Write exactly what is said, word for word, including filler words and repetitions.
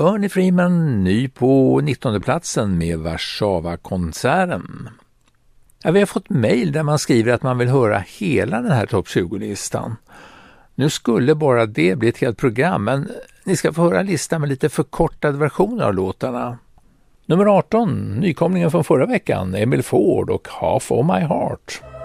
Ernie Freeman ny på nittonde platsen med Warszawa-konserten. Ja, vi har fått mejl där man skriver att man vill höra hela den här topp tjugo-listan. Nu skulle bara det bli ett helt program, men ni ska få höra listan med lite förkortad version av låtarna. Nummer arton, nykomlingen från förra veckan, Emil Ford och Half of My Heart.